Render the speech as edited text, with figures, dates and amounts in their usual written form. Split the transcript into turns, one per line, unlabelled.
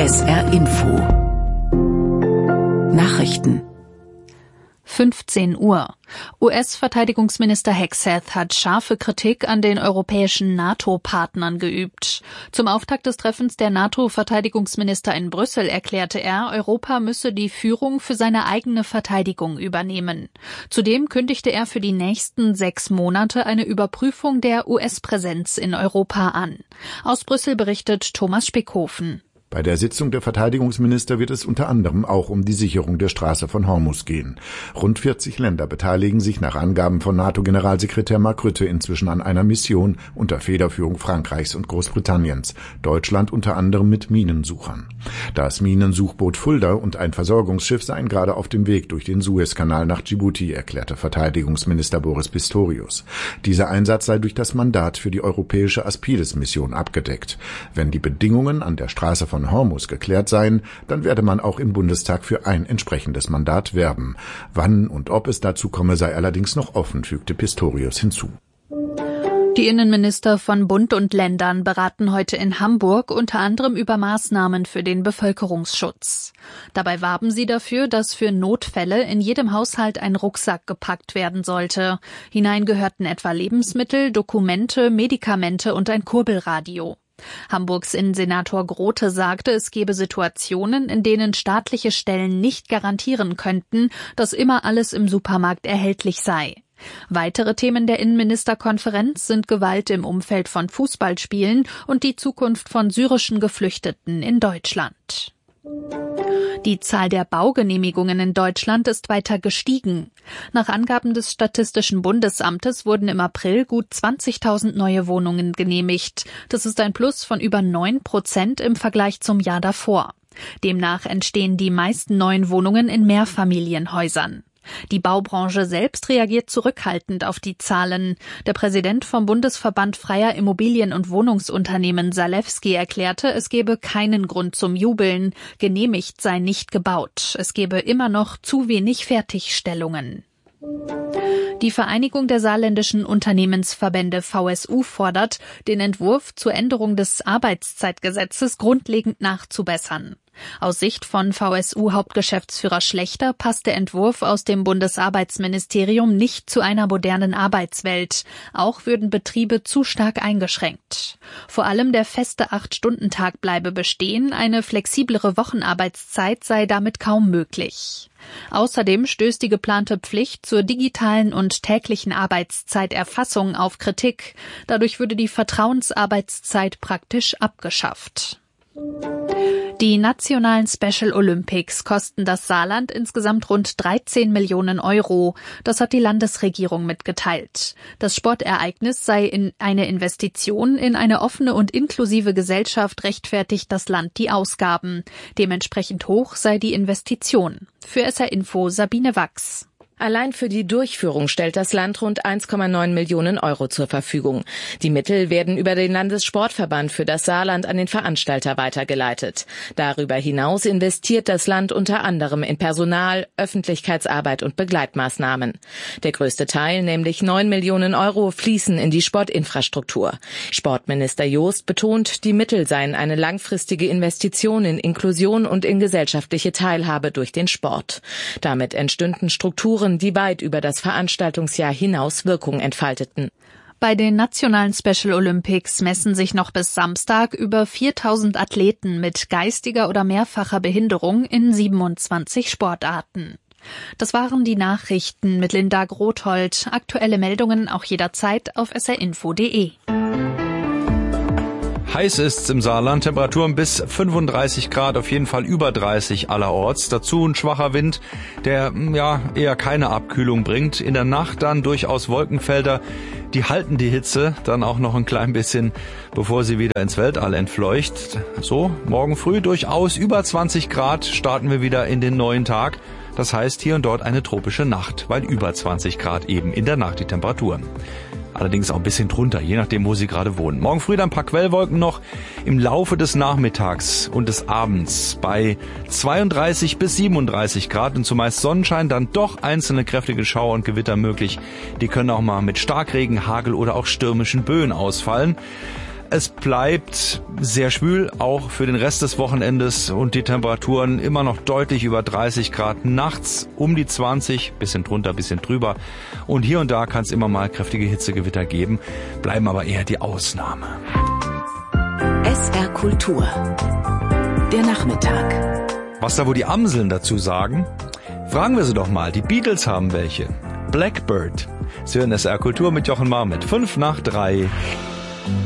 SR Info Nachrichten
15 Uhr. US-Verteidigungsminister Hegseth hat scharfe Kritik an den europäischen NATO-Partnern geübt. Zum Auftakt des Treffens der NATO-Verteidigungsminister in Brüssel erklärte er, Europa müsse die Führung für seine eigene Verteidigung übernehmen. Zudem kündigte er für die nächsten 6 Monate eine Überprüfung der US-Präsenz in Europa an. Aus Brüssel berichtet Thomas Spickhofen.
Bei der Sitzung der Verteidigungsminister wird es unter anderem auch um die Sicherung der Straße von Hormuz gehen. Rund 40 Länder beteiligen sich nach Angaben von NATO-Generalsekretär Mark Rutte inzwischen an einer Mission unter Federführung Frankreichs und Großbritanniens, Deutschland unter anderem mit Minensuchern. Das Minensuchboot Fulda und ein Versorgungsschiff seien gerade auf dem Weg durch den Suezkanal nach Djibouti, erklärte Verteidigungsminister Boris Pistorius. Dieser Einsatz sei durch das Mandat für die europäische Aspides-Mission abgedeckt. Wenn die Bedingungen an der Straße von Hormuz geklärt seien, dann werde man auch im Bundestag für ein entsprechendes Mandat werben. Wann und ob es dazu komme, sei allerdings noch offen, fügte Pistorius hinzu.
Die Innenminister von Bund und Ländern beraten heute in Hamburg unter anderem über Maßnahmen für den Bevölkerungsschutz. Dabei warben sie dafür, dass für Notfälle in jedem Haushalt ein Rucksack gepackt werden sollte. Hinein gehörten etwa Lebensmittel, Dokumente, Medikamente und ein Kurbelradio. Hamburgs Innensenator Grote sagte, es gebe Situationen, in denen staatliche Stellen nicht garantieren könnten, dass immer alles im Supermarkt erhältlich sei. Weitere Themen der Innenministerkonferenz sind Gewalt im Umfeld von Fußballspielen und die Zukunft von syrischen Geflüchteten in Deutschland. Die Zahl der Baugenehmigungen in Deutschland ist weiter gestiegen. Nach Angaben des Statistischen Bundesamtes wurden im April gut 20.000 neue Wohnungen genehmigt. Das ist ein Plus von über 9% im Vergleich zum Jahr davor. Demnach entstehen die meisten neuen Wohnungen in Mehrfamilienhäusern. Die Baubranche selbst reagiert zurückhaltend auf die Zahlen. Der Präsident vom Bundesverband Freier Immobilien- und Wohnungsunternehmen Salewski erklärte, es gebe keinen Grund zum Jubeln. Genehmigt sei nicht gebaut. Es gebe immer noch zu wenig Fertigstellungen. Die Vereinigung der saarländischen Unternehmensverbände VSU fordert, den Entwurf zur Änderung des Arbeitszeitgesetzes grundlegend nachzubessern. Aus Sicht von VSU-Hauptgeschäftsführer Schlechter passt der Entwurf aus dem Bundesarbeitsministerium nicht zu einer modernen Arbeitswelt. Auch würden Betriebe zu stark eingeschränkt. Vor allem der feste 8-Stunden-Tag bleibe bestehen, eine flexiblere Wochenarbeitszeit sei damit kaum möglich. Außerdem stößt die geplante Pflicht zur digitalen und täglichen Arbeitszeiterfassung auf Kritik. Dadurch würde die Vertrauensarbeitszeit praktisch abgeschafft. Die nationalen Special Olympics kosten das Saarland insgesamt rund 13 Millionen Euro. Das hat die Landesregierung mitgeteilt. Das Sportereignis sei eine Investition in eine offene und inklusive Gesellschaft, rechtfertigt das Land die Ausgaben. Dementsprechend hoch sei die Investition. Für SR Info Sabine Wachs.
Allein für die Durchführung stellt das Land rund 1,9 Millionen Euro zur Verfügung. Die Mittel werden über den Landessportverband für das Saarland an den Veranstalter weitergeleitet. Darüber hinaus investiert das Land unter anderem in Personal, Öffentlichkeitsarbeit und Begleitmaßnahmen. Der größte Teil, nämlich 9 Millionen Euro, fließen in die Sportinfrastruktur. Sportminister Jost betont, die Mittel seien eine langfristige Investition in Inklusion und in gesellschaftliche Teilhabe durch den Sport. Damit entstünden Strukturen, die weit über das Veranstaltungsjahr hinaus Wirkung entfalteten.
Bei den nationalen Special Olympics messen sich noch bis Samstag über 4.000 Athleten mit geistiger oder mehrfacher Behinderung in 27 Sportarten. Das waren die Nachrichten mit Linda Grothold. Aktuelle Meldungen auch jederzeit auf srinfo.de.
Heiß ist's im Saarland, Temperaturen bis 35 Grad, auf jeden Fall über 30 allerorts. Dazu ein schwacher Wind, der eher keine Abkühlung bringt. In der Nacht dann durchaus Wolkenfelder, die halten die Hitze dann auch noch ein klein bisschen, bevor sie wieder ins Weltall entfleucht. So, morgen früh durchaus über 20 Grad starten wir wieder in den neuen Tag. Das heißt hier und dort eine tropische Nacht, weil über 20 Grad eben in der Nacht die Temperaturen. Allerdings auch ein bisschen drunter, je nachdem, wo Sie gerade wohnen. Morgen früh dann ein paar Quellwolken noch im Laufe des Nachmittags und des Abends bei 32 bis 37 Grad und zumeist Sonnenschein, dann doch einzelne kräftige Schauer und Gewitter möglich. Die können auch mal mit Starkregen, Hagel oder auch stürmischen Böen ausfallen. Es bleibt sehr schwül, auch für den Rest des Wochenendes, und die Temperaturen immer noch deutlich über 30 Grad. Nachts um die 20, bisschen drunter, bisschen drüber. Und hier und da kann es immer mal kräftige Hitzegewitter geben, bleiben aber eher die Ausnahme.
SR Kultur. Der Nachmittag.
Was da wohl die Amseln dazu sagen? Fragen wir sie doch mal. Die Beatles haben welche. Blackbird. Sie hören SR Kultur mit Jochen Marr mit 5 nach 3.